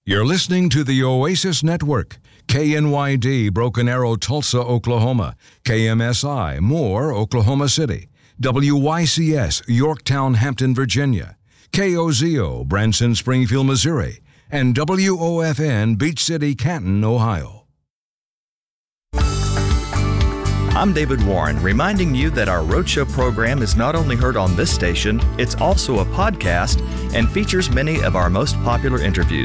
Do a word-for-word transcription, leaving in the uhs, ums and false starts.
You're listening to the Oasis Network, K N Y D, Broken Arrow, Tulsa, Oklahoma, K M S I, Moore, Oklahoma City, W Y C S, Yorktown, Hampton, Virginia, K O Z O, Branson, Springfield, Missouri, and W O F N, Beach City, Canton, Ohio. I'm David Warren, reminding you that our Roadshow program is not only heard on this station, it's also a podcast and features many of our most popular interviews.